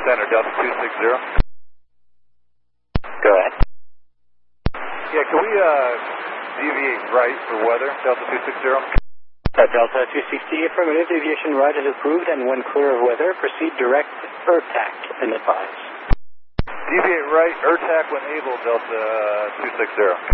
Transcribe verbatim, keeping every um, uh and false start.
Center, Delta two six zero. Go ahead. Yeah, can we uh, deviate right for weather, Delta two six zero? Uh, Delta two sixty, affirmative, deviation right is approved, and when clear of weather, proceed direct ERTAC and advise. Deviate right, ERTAC when able, Delta two six zero.